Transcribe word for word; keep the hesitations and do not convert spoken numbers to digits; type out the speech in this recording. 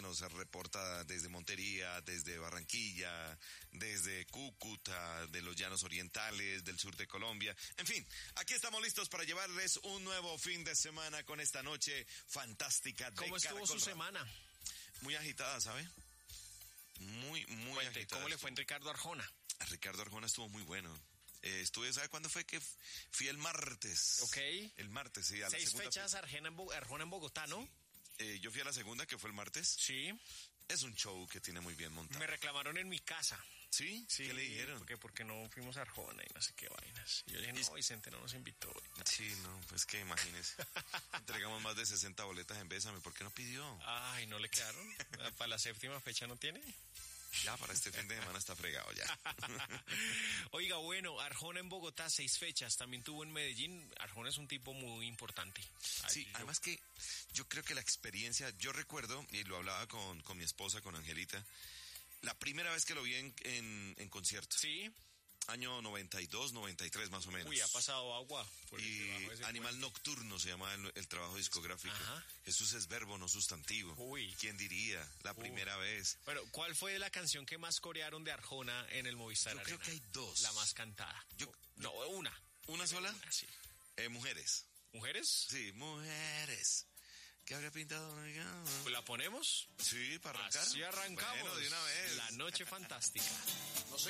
nos reporta desde Montería, desde Barranquilla, desde Cúcuta, de los llanos orientales, del sur de Colombia. En fin, aquí estamos listos para llevarles un nuevo fin de semana con esta noche fantástica de ¿Cómo estuvo Caracol su Radio. semana? Muy agitada, ¿sabe? Muy, muy Cuente, agitada. ¿cómo le fue en estuvo. Ricardo Arjona? Ricardo Arjona estuvo muy bueno. Eh, estuve, ¿sabe cuándo fue que fui el martes? Ok. El martes, sí. A la Seis segunda fechas fe- Arjona en, Bo- Arjona en Bogotá, ¿no? Eh, yo fui a la segunda, que fue el martes. Sí. Es un show que tiene muy bien montado. Me reclamaron en mi casa. ¿Sí? Sí, ¿Qué le dijeron? Porque, porque no fuimos a Arjona y no sé qué vainas. Y yo dije, no, Vicente no nos invitó. Sí, no, pues que imagínese. Entregamos más de sesenta boletas en Bésame. ¿Por qué no pidió? Ay, ¿no le quedaron? ¿Para la séptima fecha no tiene? Ya, para este fin de semana está fregado ya. Oiga, bueno, Arjona en Bogotá, seis fechas. También tuvo en Medellín. Arjona es un tipo muy importante. Ay, Sí, yo- además que yo creo que la experiencia, yo recuerdo, y lo hablaba con, con mi esposa, con Angelita, la primera vez que lo vi en, en, en concierto. Sí. Año noventa y dos, noventa y tres más o menos. Uy, ha pasado agua. Por el debajo Y de ese Animal puente. Nocturno se llama el, el trabajo discográfico. Ajá. Jesús es verbo, no sustantivo. Uy. ¿Quién diría? La Uh. primera vez. Pero, ¿cuál fue la canción que más corearon de Arjona en el Movistar Yo creo Arena? que hay dos. La más cantada. Yo- no, una. ¿Una sola? Una, sí. Eh, mujeres. ¿Mujeres? Sí, mujeres. ¿Qué habría pintado? Pues ¿la ponemos? Sí, para arrancar. Así arrancamos. Bueno, de una vez. La noche fantástica.